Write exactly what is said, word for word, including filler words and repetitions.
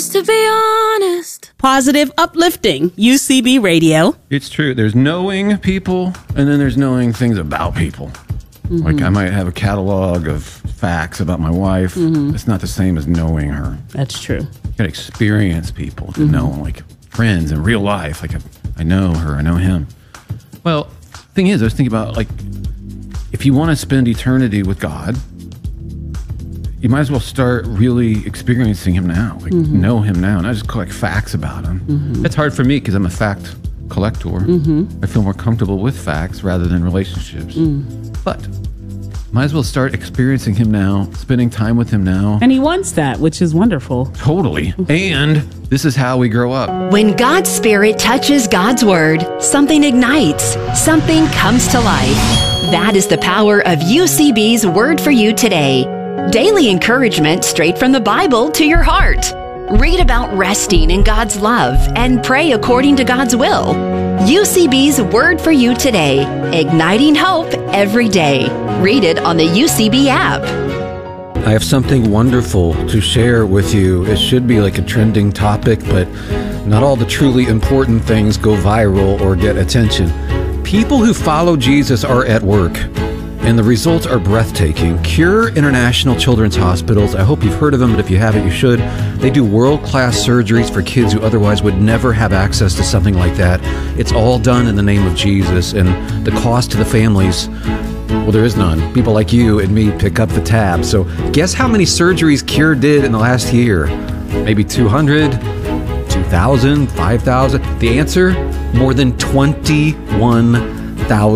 nice to be honest. Positive, uplifting, U C B Radio. It's true. There's knowing people, and then there's knowing things about people. Mm-hmm. Like I might have a catalog of facts about my wife. Mm-hmm. It's not the same as knowing her. That's true. You got to experience people to mm-hmm. know, like friends in real life. Like I, I know her, I know him. Well, thing is, I was thinking about like, if you want to spend eternity with God, you might as well start really experiencing him now, like mm-hmm. know him now, not just collect facts about him. Mm-hmm. That's hard for me because I'm a fact collector. Mm-hmm. I feel more comfortable with facts rather than relationships. Mm. But might as well start experiencing him now, spending time with him now. And he wants that, which is wonderful. Totally. And this is how we grow up. When God's Spirit touches God's Word, something ignites, something comes to life. That is the power of U C B's Word for You Today. Daily encouragement straight from the Bible to your heart. Read about resting in God's love and pray according to God's will. U C B's Word for You Today, igniting hope every day. Read it on the U C B app. I have something wonderful to share with you. It should be like a trending topic, but not all the truly important things go viral or get attention. People who follow Jesus are at work, and the results are breathtaking. Cure International Children's Hospitals, I hope you've heard of them, but if you haven't, you should. They do world-class surgeries for kids who otherwise would never have access to something like that. It's all done in the name of Jesus, and the cost to the families, well, there is none. People like you and me pick up the tab. So guess how many surgeries Cure did in the last year? Maybe two hundred, two thousand, five thousand? The answer? More than twenty-one thousand.